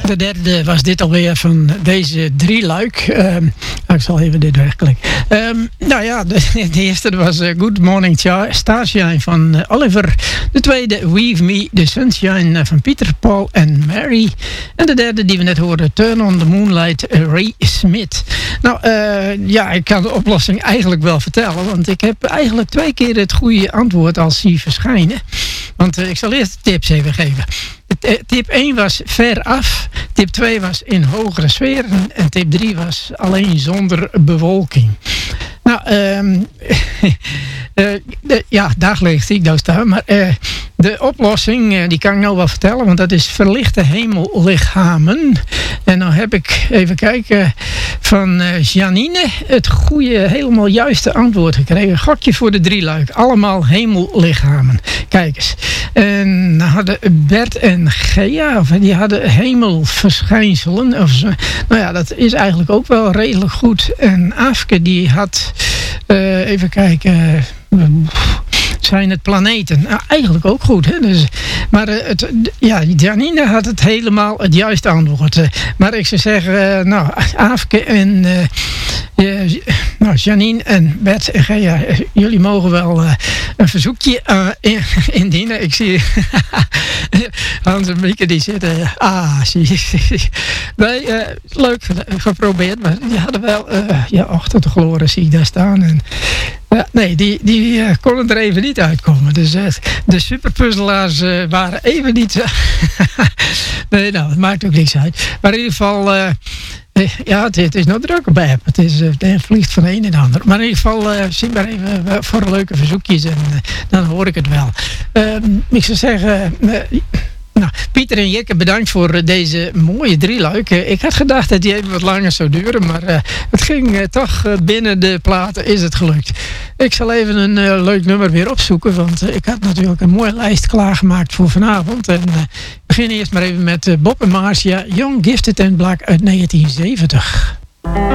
De derde was dit alweer van deze drieluik. Ik zal even dit wegklikken. Nou ja, de eerste was Good Morning Starshine van Oliver. De tweede Weave Me, The Sunshine van Peter, Paul en Mary. En de derde die we net hoorden, Turn on the Moonlight, Ray Smith. Nou ja, ik kan de oplossing eigenlijk wel vertellen. Want ik heb eigenlijk 2 keer het goede antwoord al zien verschijnen. Want ik zal eerst de tips even geven. Tip 1 was ver af. Tip 2 was in hogere sferen. En tip 3 was alleen zonder bewolking. Nou, ja, daglicht zie ik nou staan. Maar de oplossing, die kan ik nou wel vertellen. Want dat is verlichte hemellichamen. En dan heb ik, even kijken, van Janine het goede, helemaal juiste antwoord gekregen. Gokje voor de drieluik. Allemaal hemellichamen. Kijk eens. En dan hadden Bert en Gea, die hadden hemelverschijnselen. Of zo. Nou ja, dat is eigenlijk ook wel redelijk goed. En Afke, die had, even kijken, zijn het planeten. Nou, eigenlijk ook goed. Hè? Dus, maar ja, Janine had het helemaal het juiste antwoord. Maar ik zou zeggen, nou, Afke en nou, Janine en Bert en Gea, jullie mogen wel een verzoekje indienen. Ik zie Hans en Mieke die zitten. Nee, leuk geprobeerd, maar die hadden wel achter de gloren zie ik daar staan. En, nee, die konden er even niet uitkomen. Dus de superpuzzelaars waren even niet. Nee, nou, het maakt ook niks uit. Maar in ieder geval, ja, het is nou druk op app. Het vliegt van een en ander. Maar in ieder geval, zie maar even voor leuke verzoekjes en dan hoor ik het wel. Ik zou zeggen, nou, Pieter en Jikke, bedankt voor deze mooie drieluik. Ik had gedacht dat die even wat langer zou duren, maar het ging toch binnen de platen is het gelukt. Ik zal even een leuk nummer weer opzoeken, want ik had natuurlijk een mooie lijst klaargemaakt voor vanavond. En ik begin eerst maar even met Bob en Marcia, Young, Gifted and Black uit 1970.